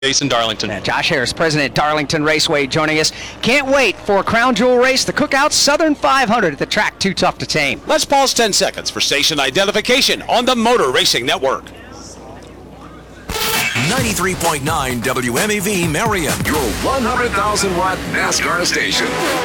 Jason Darlington. And Josh Harris, president Darlington Raceway, joining us. Can't wait for Crown Jewel Race, the Cookout Southern 500 at the track Too Tough to Tame. Let's pause 10 seconds for station identification on the Motor Racing Network. 93.9 WMEV Marion, your 100,000-watt NASCAR station.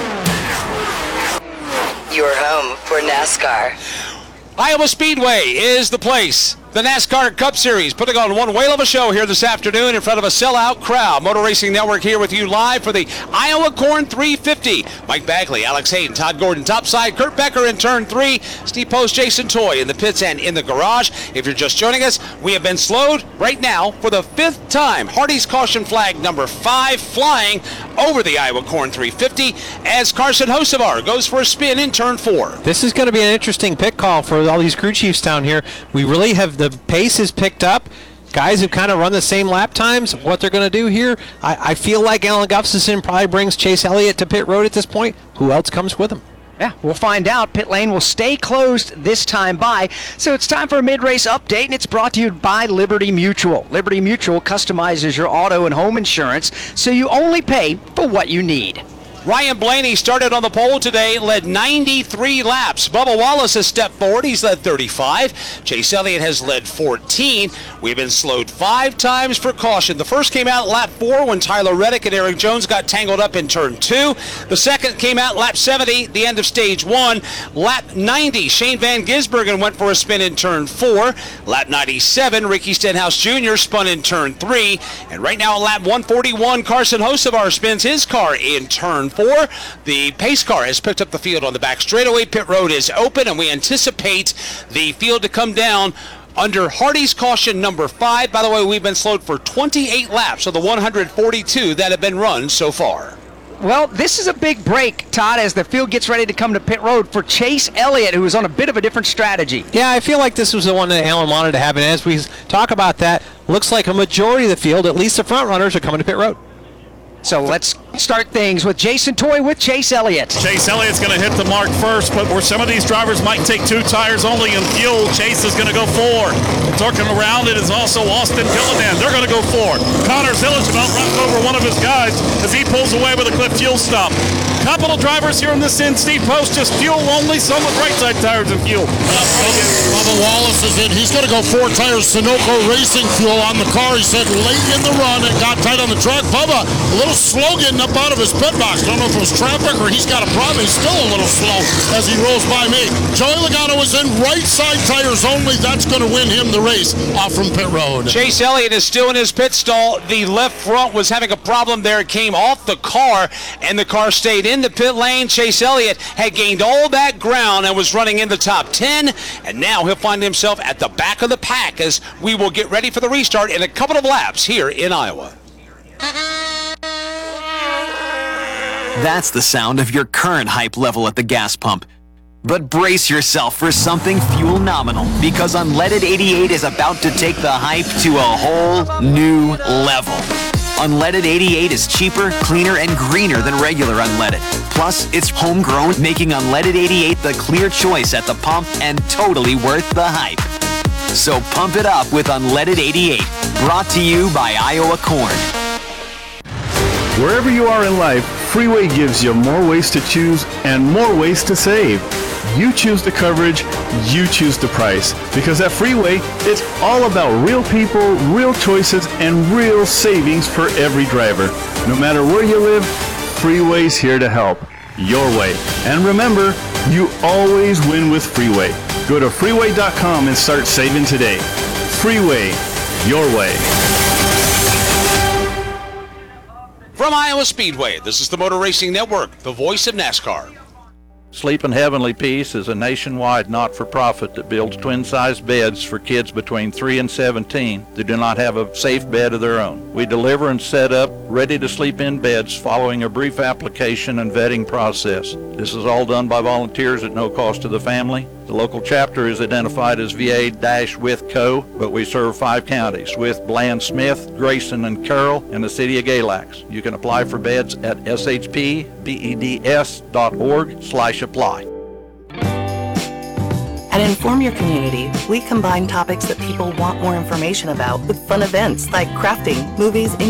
Your home for NASCAR. Iowa Speedway is the place. The NASCAR Cup Series putting on one whale of a show here this afternoon in front of a sellout crowd. Motor Racing Network here with you live for the Iowa Corn 350. Mike Bagley, Alex Hayden, Todd Gordon topside, Kurt Becker in turn 3, Steve Post, Jason Toy in the pits and in the garage. If you're just joining us, we have been slowed right now for the 5th time. Hardy's caution flag number 5 flying over the Iowa Corn 350 as Carson Hocevar goes for a spin in turn 4. This is going to be an interesting pit call for all these crew chiefs down here. We really have the pace is picked up. Guys who kind of run the same lap times, what they're going to do here, I feel like Alan Gustafson probably brings Chase Elliott to pit road at this point. Who else comes with him? Yeah, we'll find out. Pit lane will stay closed this time by. So it's time for a mid-race update, and it's brought to you by Liberty Mutual. Liberty Mutual customizes your auto and home insurance, so you only pay for what you need. Ryan Blaney started on the pole today, led 93 laps. Bubba Wallace has stepped forward. He's led 35. Chase Elliott has led 14. We've been slowed 5 times for caution. The first came out lap 4 when Tyler Reddick and Eric Jones got tangled up in turn 2. The second came out lap 70, the end of stage 1. Lap 90, Shane Van Gisbergen went for a spin in turn 4. Lap 97, Ricky Stenhouse Jr. spun in turn 3. And right now at lap 141, Carson Hocevar spins his car in turn 4. The pace car has picked up the field on the back straightaway. Pit road is open, and we anticipate the field to come down under Hardy's caution number 5. By the way, we've been slowed for 28 laps of the 142 that have been run so far. Well, this is a big break, Todd, as the field gets ready to come to pit road for Chase Elliott, who is on a bit of a different strategy. Yeah, I feel like this was the one that Alan wanted to have, and as we talk about that, looks like a majority of the field, at least the front runners, are coming to pit road. So let's start things with Jason Toy with Chase Elliott. Chase Elliott's going to hit the mark first, but where some of these drivers might take 2 tires only in fuel, Chase is going to go 4. Talking around it is also Austin Gilliland. They're going to go 4. Connor Zillage about runs over one of his guys as he pulls away with a quick fuel stop. Couple of drivers here in this end. Steve Post just fuel only, some with right side tires and fuel. Bubba Wallace is in. He's going to go 4 tires. Sunoco Racing fuel on the car. He said late in the run it got tight on the track. Bubba a little slow getting up out of his pit box. Don't know if it was traffic or he's got a problem. He's still a little slow as he rolls by me. Joey Logano is in right side tires only. That's going to win him the race off from pit road. Chase Elliott is still in his pit stall. The left front was having a problem there. It came off the car, and the car stayed in the pit lane. Chase Elliott had gained all that ground and was running in the top 10, and now he'll find himself at the back of the pack as we will get ready for the restart in a couple of laps here in Iowa. That's the sound of your current hype level at the gas pump. But brace yourself for something fuel nominal, because Unleaded 88 is about to take the hype to a whole new level. Unleaded 88 is cheaper, cleaner, and greener than regular unleaded. Plus, it's homegrown, making Unleaded 88 the clear choice at the pump and totally worth the hype. So pump it up with Unleaded 88, brought to you by Iowa Corn. Wherever you are in life, Freeway gives you more ways to choose and more ways to save. You choose the coverage, you choose the price. Because at Freeway, it's all about real people, real choices, and real savings for every driver. No matter where you live, Freeway's here to help. Your way. And remember, you always win with Freeway. Go to freeway.com and start saving today. Freeway, your way. From Iowa Speedway, this is the Motor Racing Network, the voice of NASCAR. Sleep in Heavenly Peace is a nationwide not-for-profit that builds twin-sized beds for kids between 3 and 17 that do not have a safe bed of their own. We deliver and set up ready-to-sleep-in beds following a brief application and vetting process. This is all done by volunteers at no cost to the family. The local chapter is identified as VA-with Co., but we serve 5 counties with Bland Smith, Grayson, and Carroll, and the city of Galax. You can apply for beds at shpbeds.org/apply. At Inform Your Community, we combine topics that people want more information about with fun events like crafting, movies, and